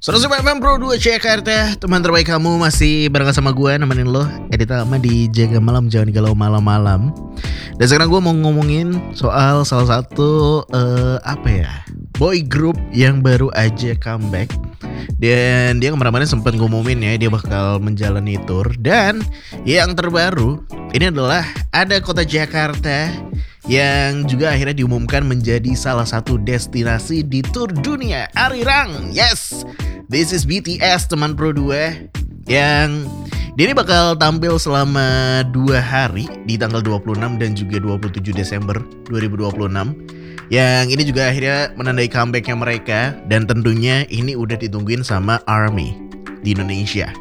105 FM Pro 2 Jakarta. Teman terbaik kamu masih bareng sama gue, nemenin lo Edit Alma di Jaga Malam, jangan galau malam-malam. Dan sekarang gue mau ngomongin soal salah satu boy group yang baru aja comeback. Dan dia kemarin-kemarin sempat ngumumin ya, dia bakal menjalani tour. Dan yang terbaru ini adalah ada kota Jakarta yang juga akhirnya diumumkan menjadi salah satu destinasi di tour dunia Arirang. Yes, this is BTS teman Pro 2 yang dia ini bakal tampil selama 2 hari di tanggal 26 dan juga 27 Desember 2026. Yang ini juga akhirnya menandai comebacknya mereka. Dan tentunya ini udah ditungguin sama ARMY di Indonesia.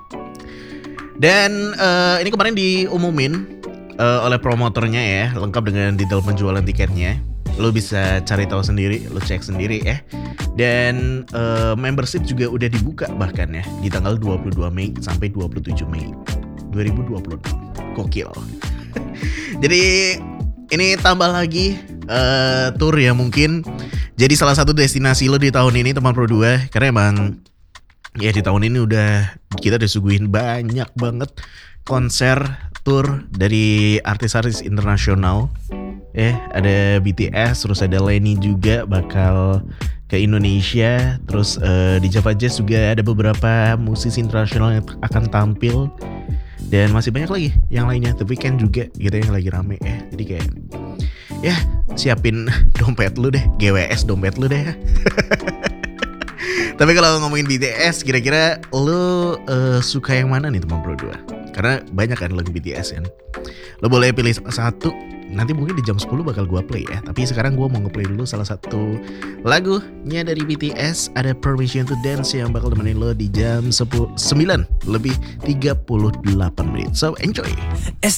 Dan ini kemarin diumumin oleh promotornya ya, lengkap dengan detail penjualan tiketnya. Lo bisa cari tahu sendiri, lo cek sendiri ya. Dan membership juga udah dibuka bahkan ya di tanggal 22 Mei sampai 27 Mei 2026. Gokil. Jadi ini tambah lagi tour yang mungkin jadi salah satu destinasi lo di tahun ini teman Pro 2. Karena emang ya di tahun ini kita udah suguhin banyak banget konser tour dari artis-artis internasional. Ada BTS, terus ada Lenny juga bakal ke Indonesia. Terus di Java Jazz juga ada beberapa musisi internasional yang akan tampil. Dan masih banyak lagi yang lainnya. The Weeknd juga gitu yang lagi rame ya. Jadi kayak ya siapin dompet lu deh, GWS dompet lu deh. Tapi kalau ngomongin BTS, kira-kira lu suka yang mana nih teman Pro 2? Karena banyak kan lagu BTS kan. Lo boleh pilih satu. Nanti mungkin di jam 10 bakal gue play ya. Tapi sekarang gue mau nge-play dulu salah satu lagunya dari BTS. Ada Permission to Dance yang bakal temenin lo di jam 9 lebih 38 menit. So enjoy.